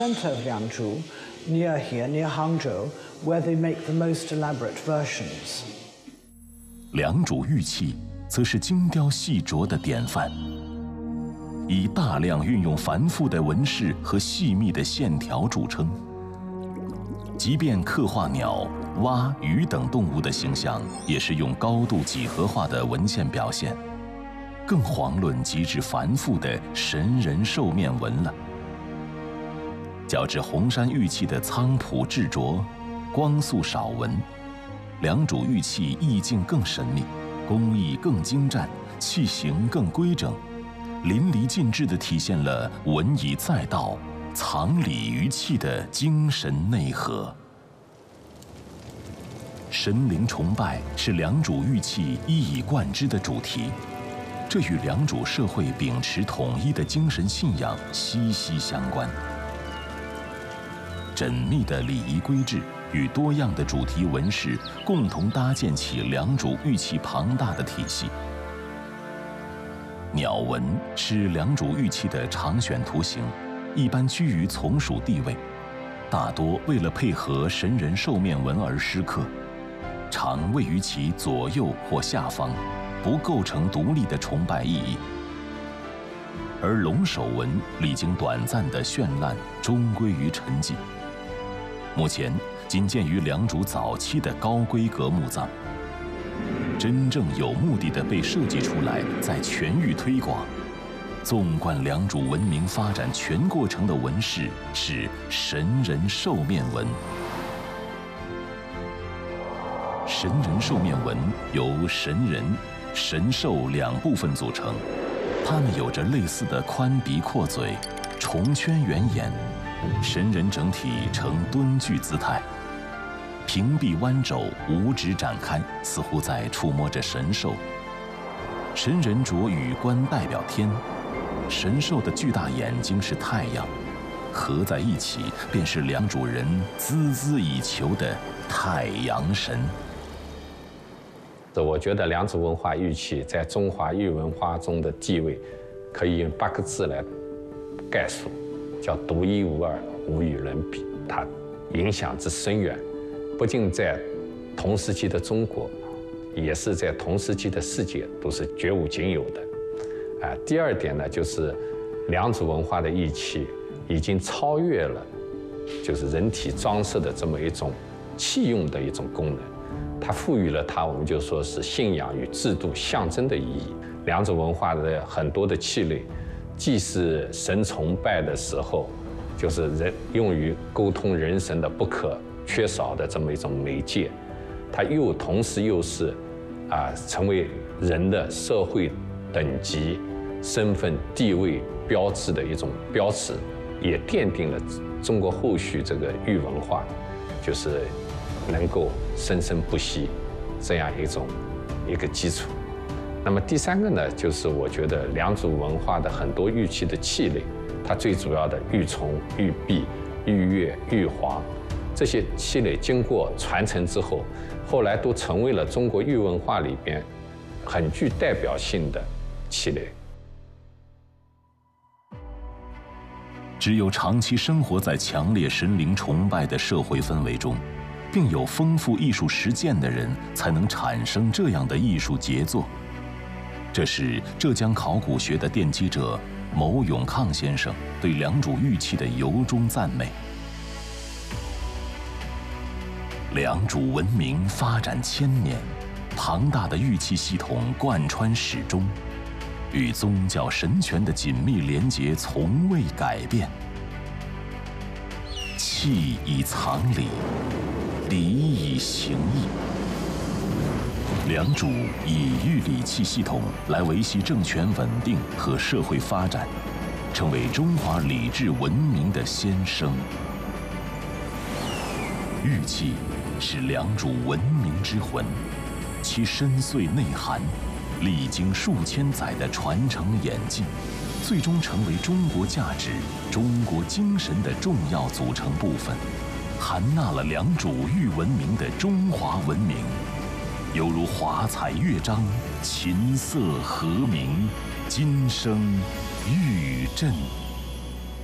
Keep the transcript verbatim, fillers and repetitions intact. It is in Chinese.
Center of Liangzhu, near here, near Hangzhou, where they make the most elaborate versions. 良渚玉器则是精雕细琢的典范，以大量运用繁复的纹饰和细密的线条著称。即便刻画鸟、蛙、鱼等动物的形象，也是用高度几何化的纹线表现，更遑论极致繁复的神人兽面纹了。 较之红山玉器的苍朴质拙、光素少纹，良渚玉器意境更神秘，工艺更精湛，器形更规整，淋漓尽致地体现了文以载道、藏礼于器的精神内核。神灵崇拜是良渚玉器一以贯之的主题，这与良渚社会秉持统一的精神信仰息息相关。 缜密的礼仪规制与多样的主题纹饰，共同搭建起良渚玉器庞大的体系。鸟纹是良渚玉器的常选图形，一般居于从属地位，大多为了配合神人兽面纹而施刻，常位于其左右或下方，不构成独立的崇拜意义。而龙首纹历经短暂的绚烂，终归于沉寂。 目前仅见于良渚早期的高规格墓葬，真正有目的的被设计出来，再全域推广。纵观良渚文明发展全过程的纹饰是神人兽面纹。神人兽面纹由神人、神兽两部分组成，它们有着类似的宽鼻阔嘴、重圈圆眼。 神人整体呈蹲踞姿态，平臂弯肘，五指展开，似乎在触摸着神兽。神人着羽冠代表天，神兽的巨大眼睛是太阳，合在一起便是良渚人孜孜以求的太阳神。 我觉得良渚文化玉器在中华玉文化中的地位，可以用八个字来概述。 叫独一无二，无与伦比。它影响之深远，不仅在同时期的中国，也是在同时期的世界都是绝无仅有的。啊，第二点呢，就是良渚文化的玉器已经超越了，就是人体装饰的这么一种器用的一种功能，它赋予了它，我们就说是信仰与制度象征的意义。良渚文化的很多的器类。 既是神崇拜的时候，就是人用于沟通人神的不可缺少的这么一种媒介，它又同时又是啊成为人的社会等级、身份地位标志的一种标尺，也奠定了中国后续这个玉文化，就是能够生生不息这样一种一个基础。 那么第三个呢，就是我觉得良渚文化的很多玉器的器类，它最主要的玉琮、玉璧、玉钺、玉皇这些器类经过传承之后，后来都成为了中国玉文化里边很具代表性的器类。 只有长期生活在强烈神灵崇拜的社会氛围中，并有丰富艺术实践的人，才能产生这样的艺术杰作。 这是浙江考古学的奠基者牟永康先生对良渚玉器的由衷赞美。良渚文明发展千年，庞大的玉器系统贯穿始终，与宗教神权的紧密连结从未改变。器以藏礼，礼以行义。 良渚以玉礼器系统来维系政权稳定和社会发展，成为中华礼制文明的先声。玉器是良渚文明之魂，其深邃内涵，历经数千载的传承演进，最终成为中国价值、中国精神的重要组成部分，含纳了良渚玉文明的中华文明。 犹如华彩乐章，琴瑟和鸣，今生玉振。